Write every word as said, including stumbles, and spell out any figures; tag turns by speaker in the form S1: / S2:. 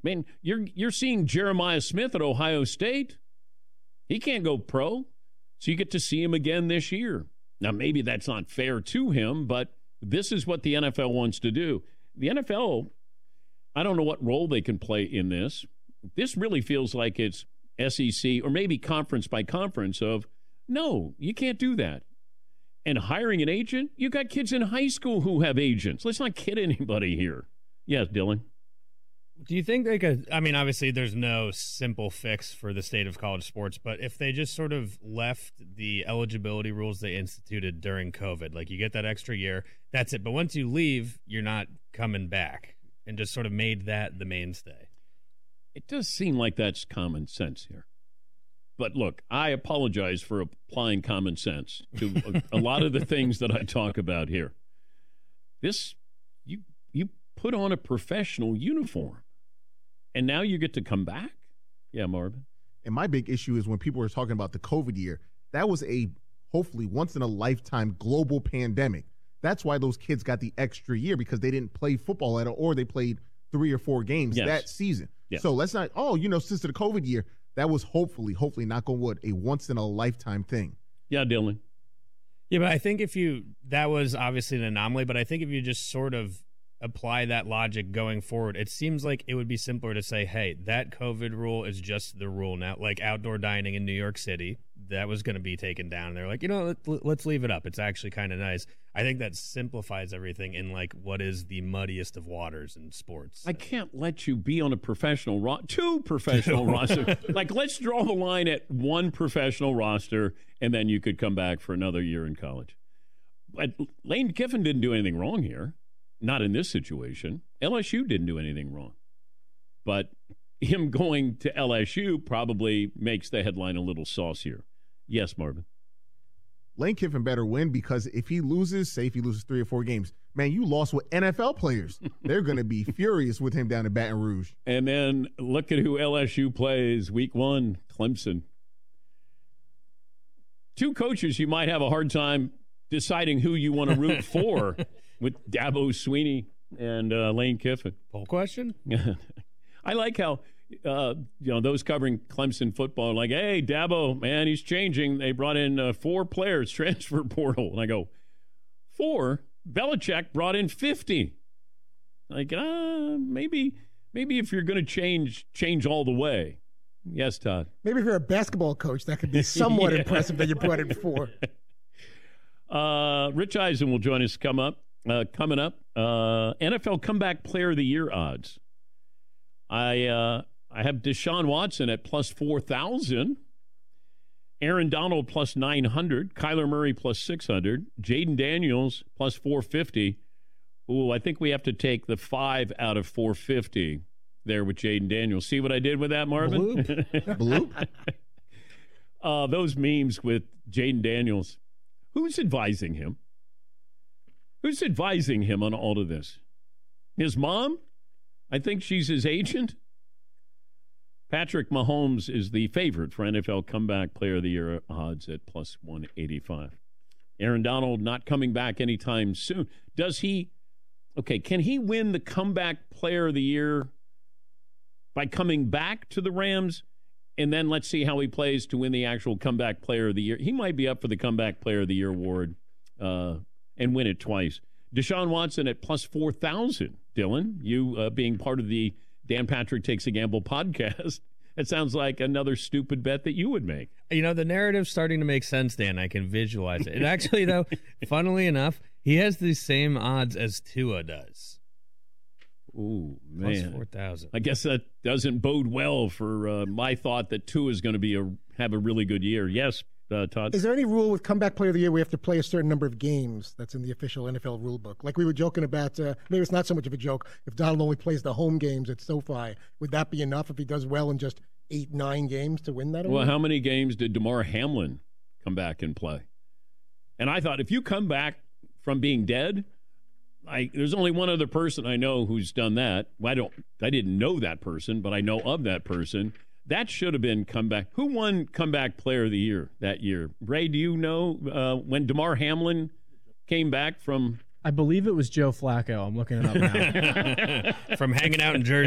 S1: mean, you're you're seeing Jeremiah Smith at Ohio State. He can't go pro, so you get to see him again this year. Now, maybe that's not fair to him, but this is what the N F L wants to do. The N F L, I don't know what role they can play in this. This really feels like it's S E C or maybe conference by conference of, no, you can't do that. And hiring an agent, you got kids in high school who have agents. Let's not kid anybody here. Yes, Dylan.
S2: Do you think they could, I mean, obviously there's no simple fix for the state of college sports, but if they just sort of left the eligibility rules they instituted during COVID, like you get that extra year, that's it. But once you leave, you're not coming back, and just sort of made that the mainstay.
S1: It does seem like that's common sense here. But look, I apologize for applying common sense to a, a lot of the things that I talk about here. This, you you put on a professional uniform, and now you get to come back? Yeah, Marvin.
S3: And my big issue is when people are talking about the COVID year, that was a hopefully once-in-a-lifetime global pandemic. That's why those kids got the extra year, because they didn't play football at all, or they played three or four games yes. that season. Yes. So let's not, oh, you know, since the COVID year, that was hopefully, hopefully, knock on wood, a once-in-a-lifetime thing.
S1: Yeah, Dylan.
S2: Yeah, but I think if you, that was obviously an anomaly, but I think if you just sort of apply that logic going forward, it seems like it would be simpler to say, hey, that COVID rule is just the rule now. Like outdoor dining in New York City, that was going to be taken down. They're like, you know, let, let's leave it up. It's actually kind of nice. I think that simplifies everything in like what is the muddiest of waters in sports.
S1: I can't let you be on a professional ro- two professional roster. Like, let's draw the line at one professional roster, and then you could come back for another year in college. But Lane Kiffin didn't do anything wrong here. Not in this situation. L S U didn't do anything wrong. But him going to L S U probably makes the headline a little saucier. Yes, Marvin.
S3: Lane Kiffin better win, because if he loses, say if he loses three or four games, man, you lost with N F L players. They're going to be furious with him down in Baton Rouge.
S1: And then look at who L S U plays week one, Clemson. Two coaches you might have a hard time deciding who you want to root for. With Dabo Swinney and uh, Lane Kiffin.
S2: Poll question?
S1: I like how, uh, you know, those covering Clemson football are like, hey, Dabo, man, he's changing. They brought in uh, four players, transfer portal. And I go, four? Belichick brought in fifty. Like, uh, maybe maybe if you're going to change, change all the way. Yes, Todd.
S4: Maybe if you're a basketball coach, that could be somewhat yeah. impressive that you brought in four.
S1: Uh, Rich Eisen will join us come up. Uh, coming up, uh, N F L Comeback Player of the Year odds. I uh, I have Deshaun Watson at plus four thousand, Aaron Donald plus nine hundred, Kyler Murray plus six hundred, Jaden Daniels plus four fifty. Ooh, I think we have to take the five out of four fifty there with Jaden Daniels. See what I did with that, Marvin?
S3: Bloop. Bloop.
S1: uh, those memes with Jaden Daniels. Who's advising him? Who's advising him on all of this? His mom? I think she's his agent. Patrick Mahomes is the favorite for N F L Comeback Player of the Year odds at plus one eighty-five. Aaron Donald not coming back anytime soon. Does he, okay, can he win the Comeback Player of the Year by coming back to the Rams? And then let's see how he plays to win the actual Comeback Player of the Year. He might be up for the Comeback Player of the Year award uh, and win it twice. Deshaun Watson at plus four thousand. Dylan, you uh, being part of the Dan Patrick Takes a Gamble podcast, it sounds like another stupid bet that you would make.
S2: You know, the narrative's starting to make sense, Dan. I can visualize it. And actually, though, funnily enough, he has the same odds as Tua does.
S1: Ooh, man.
S2: Plus four thousand.
S1: I guess that doesn't bode well for uh, my thought that Tua is going to be a, have a really good year. Yes, uh, Todd?
S4: Is there any rule with Comeback Player of the Year we have to play a certain number of games that's in the official N F L rule book? Like we were joking about, uh, maybe it's not so much of a joke, if Donald only plays the home games at SoFi, would that be enough if he does well in just eight, nine games to win that award?
S1: Well, how many games did DeMar Hamlin come back and play? And I thought, if you come back from being dead, I, there's only one other person I know who's done that. Well, I don't. I didn't know that person, but I know of that person. That should have been comeback. Who won Comeback Player of the Year that year? Ray, do you know uh, when DeMar Hamlin came back from?
S5: I believe it was Joe Flacco. I'm looking it up now.
S2: From hanging out in Jersey.